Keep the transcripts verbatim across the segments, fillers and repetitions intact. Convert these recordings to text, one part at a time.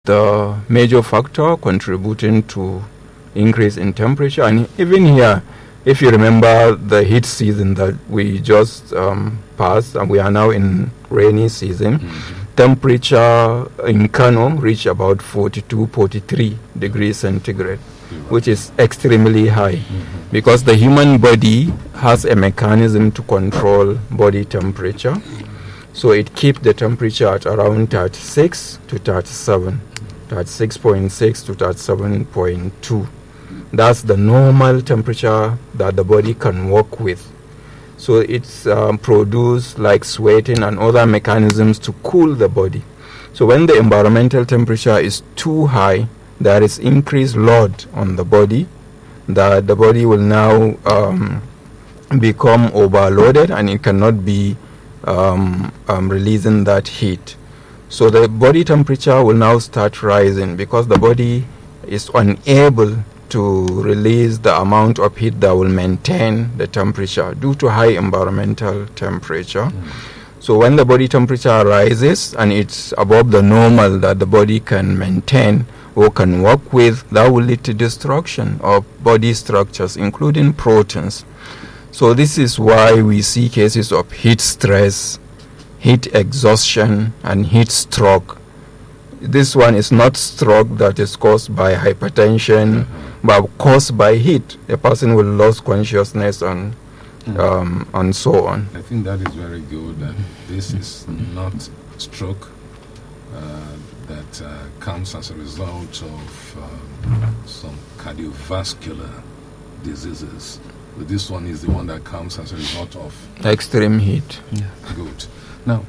the major factor contributing to increase in temperature. And even here, if you remember the heat season that we just um, passed, and we are now in rainy season, mm-hmm. temperature in Kano reached about forty-two, forty-three degrees centigrade, right. which is extremely high, mm-hmm. because the human body has a mechanism to control body temperature. So it keeps the temperature at around thirty-six to thirty-seven, thirty-six point six to thirty-seven point two. That's the normal temperature that the body can work with. So it's um, produced like sweating and other mechanisms to cool the body. So when the environmental temperature is too high, there is increased load on the body, that the body will now um, become overloaded and it cannot be um, um, releasing that heat. So the body temperature will now start rising because the body is unable to release the amount of heat that will maintain the temperature due to high environmental temperature. Mm. So when the body temperature rises and it's above the normal that the body can maintain or can work with, that will lead to destruction of body structures, including proteins. So this is why we see cases of heat stress, heat exhaustion, and heat stroke. This one is not stroke that is caused by hypertension, mm-hmm. but caused by heat. A person will lose consciousness and mm-hmm. um, and so on. I think that is very good. And this is not stroke uh, that uh, comes as a result of um, some cardiovascular diseases. But this one is the one that comes as a result of extreme heat. Yeah. Good. Now,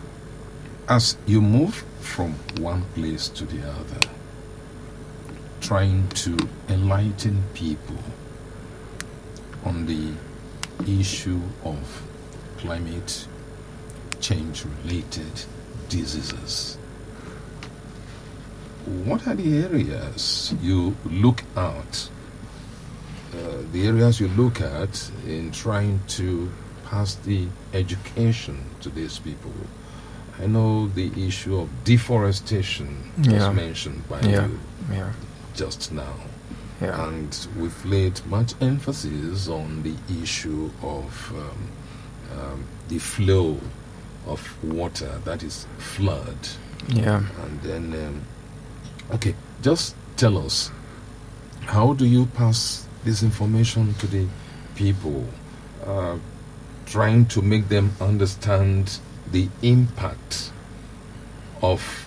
as you move from one place to the other, trying to enlighten people on the issue of climate change related diseases, what are the areas you look at, uh, the areas you look at in trying to pass the education to these people? I know the issue of deforestation yeah. was mentioned by yeah. you yeah. just now. Yeah. And we've laid much emphasis on the issue of um, um, the flow of water, that is flood. Yeah. And then, um, okay, just tell us, how do you pass this information to the people, uh, trying to make them understand the impact of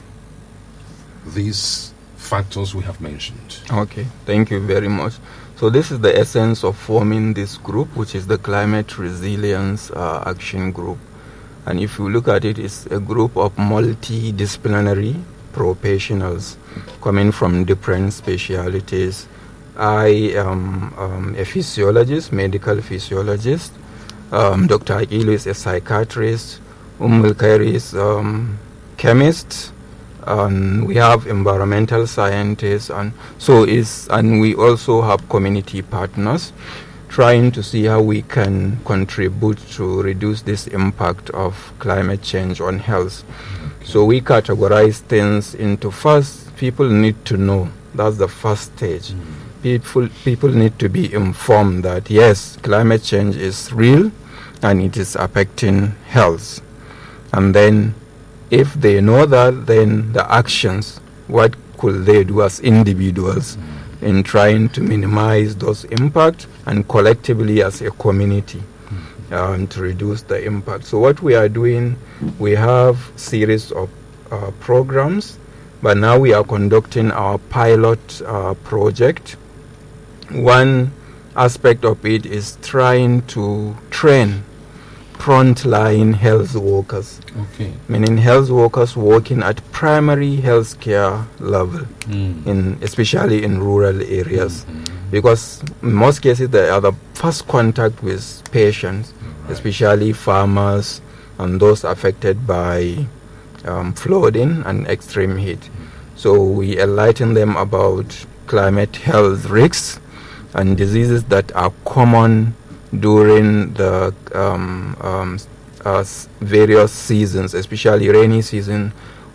these factors we have mentioned? Okay, thank you very much. So this is the essence of forming this group, which is the Climate Resilience uh, Action Group. And if you look at it, it's a group of multidisciplinary professionals coming from different specialities. I am um, a physiologist, medical physiologist. Um, Doctor Akilu is a psychiatrist. Ummul Khairi is um, chemist, and we have environmental scientists, and so is, and we also have community partners, trying to see how we can contribute to reduce this impact of climate change on health. Okay. So we categorize things into, first, people need to know. That's the first stage. Mm. People people need to be informed that yes, climate change is real and it is affecting health. And then if they know that, then the actions, what could they do as individuals mm. in trying to minimize those impacts, and collectively as a community mm. um, to reduce the impact. So what we are doing, we have series of uh, programs, but now we are conducting our pilot uh, project. One aspect of it is trying to train frontline health workers, okay. meaning health workers working at primary health care level, mm. in especially in rural areas, mm-hmm. because in most cases they are the first contact with patients, right. especially farmers and those affected by um, flooding and extreme heat. Mm. So we enlighten them about climate health risks and diseases that are common during the um, um, uh, various seasons, especially rainy season,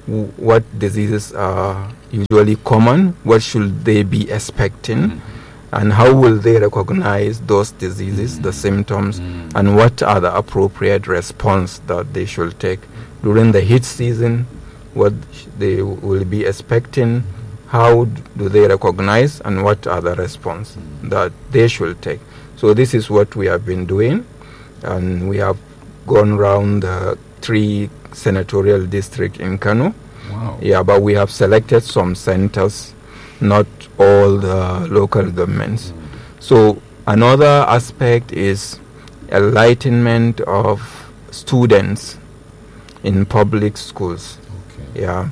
w- what diseases are usually common, what should they be expecting, Mm-hmm. and how will they recognize those diseases, the symptoms, Mm. and what are the appropriate response that they should take during the heat season, what sh- they will be expecting, how d- do they recognize, and what are the response that they should take. So this is what we have been doing, and we have gone around the three senatorial district in Kano. Wow. Yeah, but we have selected some centers, not all the local governments. So another aspect is enlightenment of students in public schools. Okay. Yeah.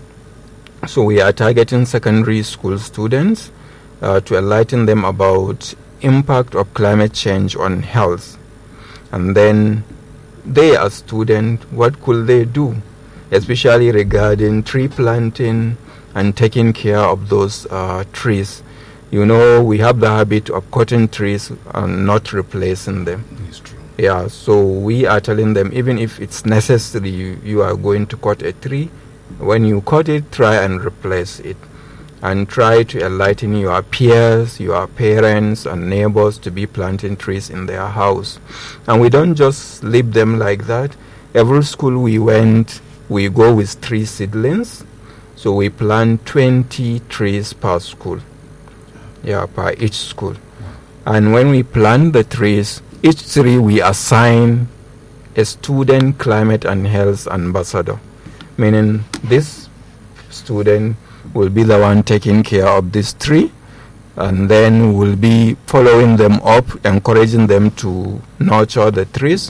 So we are targeting secondary school students uh, to enlighten them about impact of climate change on health. And then they as students, what could they do, especially regarding tree planting and taking care of those uh, trees. You know, we have the habit of cutting trees and not replacing them. It's true. Yeah, so we are telling them, even if it's necessary, you, you are going to cut a tree, when you cut it, try and replace it. And try to enlighten your peers, your parents and neighbors to be planting trees in their house. And we don't just leave them like that. Every school we went, we go with three seedlings. So we plant twenty trees per school. Yeah, per each school. And when we plant the trees, each tree we assign a student climate and health ambassador, meaning this student will be the one taking care of this tree, and then we'll be following them up, encouraging them to nurture the trees,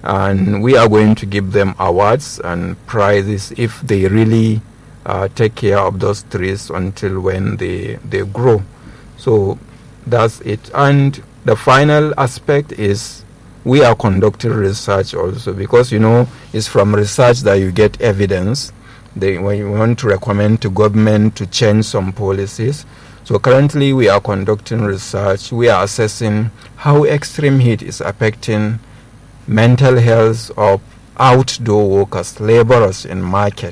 and we are going to give them awards and prizes if they really uh, take care of those trees until when they, they grow. So that's it. And the final aspect is we are conducting research also, because, you know, it's from research that you get evidence. They, when you want to recommend to government to change some policies. So currently we are conducting research. We are assessing how extreme heat is affecting mental health of outdoor workers, laborers in market,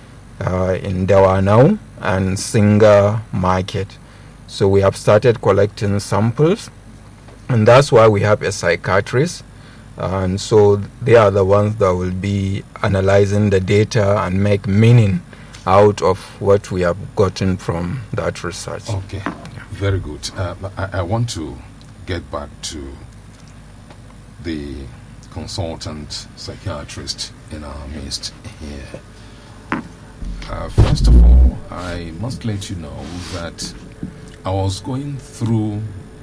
uh, in Dawanau and Singa market. So we have started collecting samples, and that's why we have a psychiatrist. And so they are the ones that will be analyzing the data and make meaning out of what we have gotten from that research. Okay, very good. Uh, I, I want to get back to the consultant psychiatrist in our midst here. Uh, first of all, I must let you know that I was going through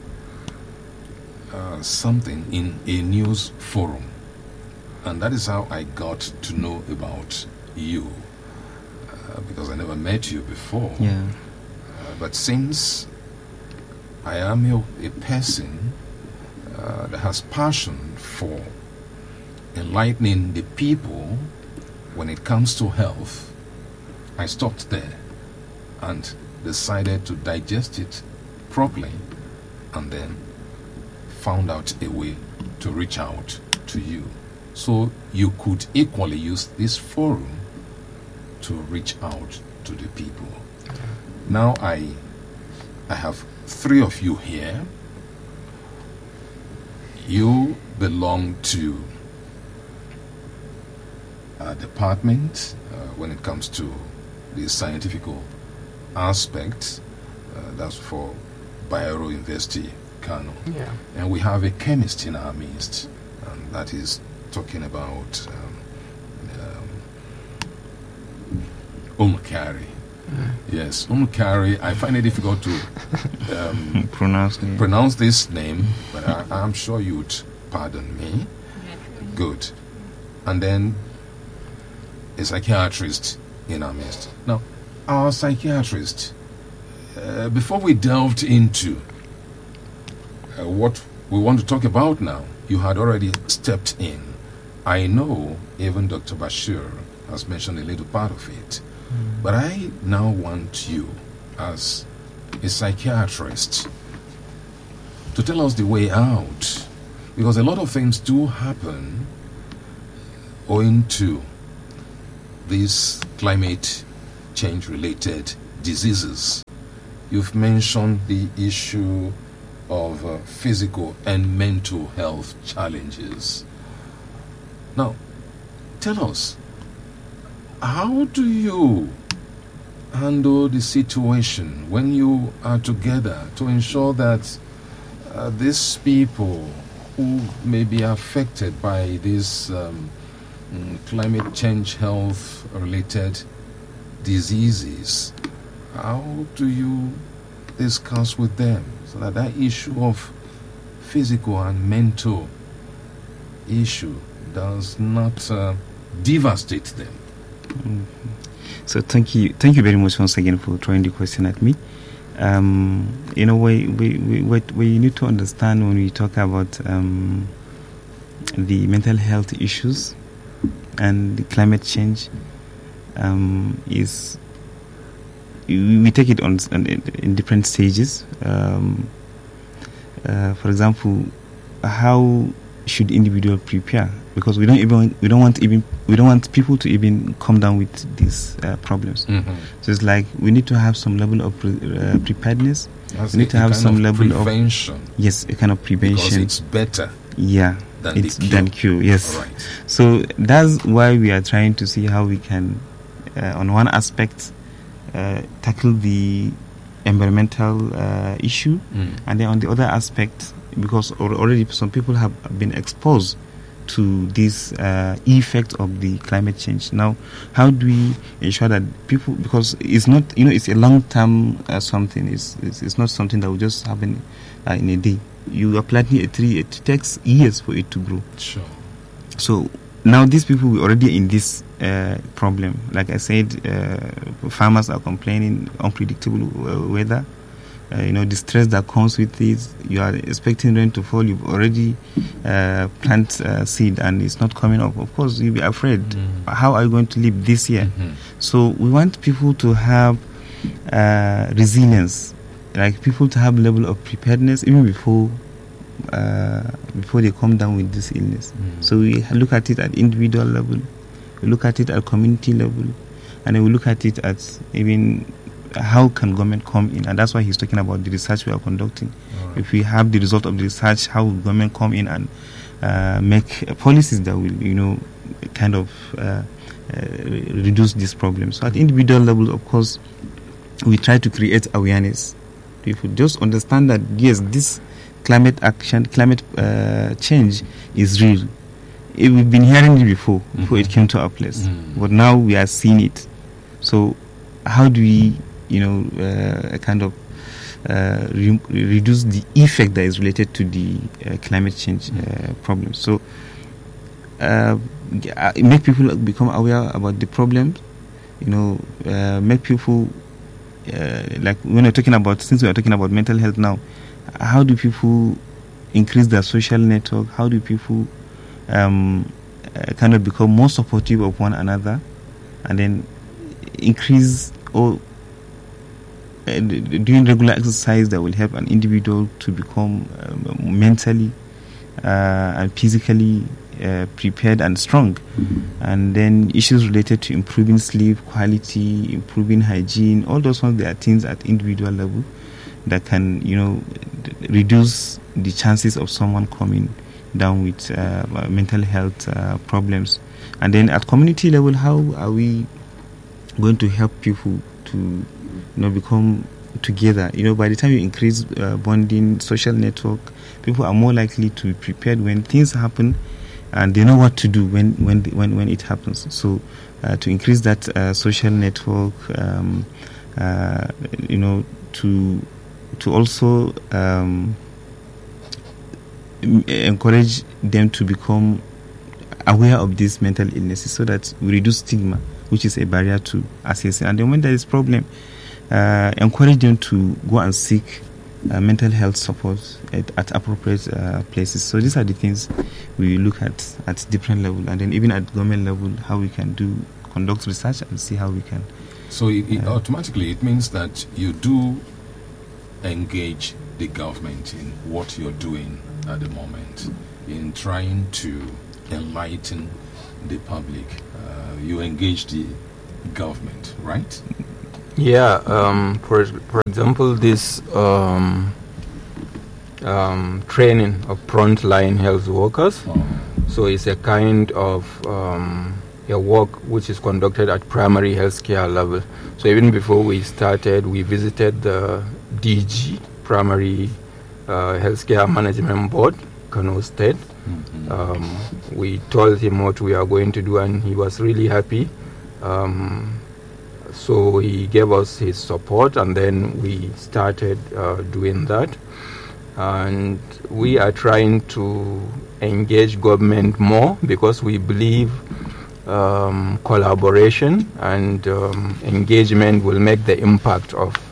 Uh, something in a news forum, and that is how I got to know about you, uh, because I never met you before. Yeah. Uh, but since I am a, a person uh, that has passion for enlightening the people when it comes to health, I stopped there and decided to digest it properly, and then found out a way to reach out to you. So you could equally use this forum to reach out to the people. Now I I have three of you here. You belong to a department uh, when it comes to the scientific aspect. Uh, that's for Bayero University, Kano. Yeah. And we have a chemist in our midst, and that is talking about um, um, Umkari. Mm. Yes, Umkari. I find it difficult to um, Pronounce the pronounce this name, but I, I'm sure you'd pardon me. Good. And then a psychiatrist in our midst. Now, our psychiatrist, uh, before we delved into uh, what we want to talk about now, you had already stepped in. I know even Doctor Bashir has mentioned a little part of it, mm. but I now want you, as a psychiatrist, to tell us the way out, because a lot of things do happen owing to this climate change related diseases. You've mentioned the issue of uh, physical and mental health challenges. Now, tell us, how do you handle the situation when you are together to ensure that uh, these people who may be affected by these um, climate change health related diseases, how do you discuss with them so that that issue of physical and mental issue does not uh, devastate them? Mm-hmm. So thank you, thank you very much once again for throwing the question at me. Um, you know, we we, we what we need to understand when we talk about um, the mental health issues and the climate change um, is we, we take it on, on in different stages. Um, uh, for example, how should individual prepare? Because we don't even we don't want even we don't want people to even come down with these uh, problems. Mm-hmm. So it's like we need to have some level of pre- uh, preparedness. As we need to have some level prevention. of yes, a kind of prevention. Because it's better. Yeah, than it's the cure. than cure. Yes. All right. So that's why we are trying to see how we can, uh, on one aspect, uh, tackle the environmental uh, issue, Mm. and then on the other aspect, because al- already some people have been exposed to this uh, effect of the climate change. Now, how do we ensure that people, because it's not, you know, it's a long-term uh, something. It's, it's it's not something that will just happen uh, in a day. You are planting a tree; it takes years for it to grow. Sure. So now these people were already in this uh, problem. Like I said, uh, farmers are complaining unpredictable uh, weather. Uh, you know, the stress that comes with it. You are expecting rain to fall. You've already uh, plant uh, seed and it's not coming up. Of course, you'll be afraid. Mm. How are you going to live this year? Mm-hmm. So we want people to have uh, resilience, like people to have level of preparedness even before uh, before they come down with this illness. Mm. So we look at it at individual level, we look at it at community level, and then we look at it at even how can government come in, and that's why he's talking about the research we are conducting. Right. If we have the result of the research, how will government come in and uh, make uh, policies that will, you know, kind of uh, uh, reduce this problem. So at individual level, of course, we try to create awareness. People just understand that yes, this climate action, climate uh, change is real. It, we've been hearing it before, before Mm-hmm. it came to our place, Mm. but now we are seeing it. So how do we, you know, uh, kind of uh, re- reduce the effect that is related to the uh, climate change uh, problem? So uh, g- uh, make people become aware about the problems, you know, uh, make people, uh, like when we're talking about, since we are talking about mental health now, how do people increase their social network? How do people um, uh, kind of become more supportive of one another, and then increase or uh, d- doing regular exercise that will help an individual to become um, mentally uh, and physically uh, prepared and strong. And then issues related to improving sleep quality, improving hygiene, all those ones, they are things at individual level that can, you know, d- reduce the chances of someone coming down with uh, mental health uh, problems. And then at community level, how are we going to help people to, you know, become together? You know, by the time you increase uh, bonding, social network, people are more likely to be prepared when things happen, and they know what to do when when when when it happens. So uh, to increase that uh, social network, um, uh, you know, to to also um, encourage them to become aware of these mental illnesses, so that we reduce stigma, which is a barrier to accessing. And then when there is problem, uh, encourage them to go and seek uh, mental health support at, at appropriate uh, places. So these are the things we look at at different level, and then even at government level, how we can do conduct research and see how we can. So it, it Uh, automatically it means that you do engage the government in what you're doing at the moment, in trying to enlighten the public. Uh, you engage the government, right? Yeah, um, for for example, this um, um, training of frontline health workers. Oh. So it's a kind of um, a work which is conducted at primary healthcare level. So even before we started, we visited the D G, Primary uh, Healthcare Management Board, Kano State. Mm-hmm. Um, we told him what we are going to do, and he was really happy. Um, so he gave us his support, and then we started uh, doing that. And we are trying to engage government more because we believe um, collaboration and um, engagement will make the impact of